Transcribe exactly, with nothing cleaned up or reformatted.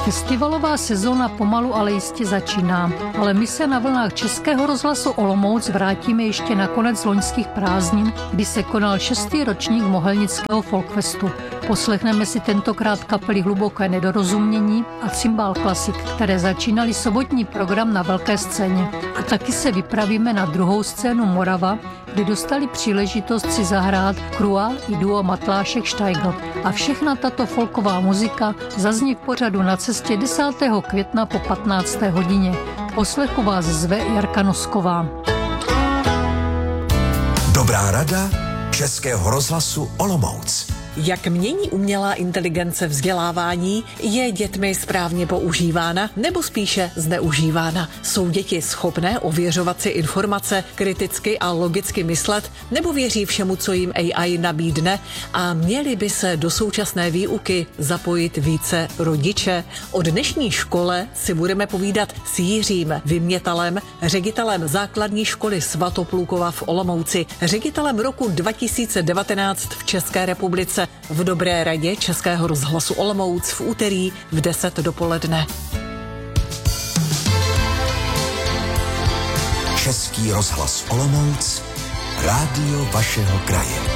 Festivalová sezóna pomalu ale jistě začíná, ale my se na vlnách Českého rozhlasu Olomouc vrátíme ještě na konec loňských prázdnin, kdy se konal šestý ročník Mohelnického folkfestu. Poslechneme si tentokrát kapely Hluboké nedorozumění a Cymbal Classic, které začínali sobotní program na velké scéně. A taky se vypravíme na druhou scénu Morava, kde dostali příležitost si zahrát Krua i duo Matlášek Štajgl. A všechna tato folková muzika zazní v pořadu Na cestě desátého května po patnácté hodině. Poslechu vás zve Jarka Nosková. Dobrá rada Českého rozhlasu Olomouc. Jak mění umělá inteligence vzdělávání? Je dětmi správně používána nebo spíše zneužívána? Jsou děti schopné ověřovat si informace, kriticky a logicky myslet, nebo věří všemu, co jim A I nabídne? A měli by se do současné výuky zapojit více rodiče? O dnešní škole si budeme povídat s Jiřím Vymětalem, ředitelem základní školy Svatoplukova v Olomouci, ředitelem roku dva tisíce devatenáct v České republice. V Dobré radě Českého rozhlasu Olomouc v úterý v deset dopoledne. Český rozhlas Olomouc, rádio vašeho kraje.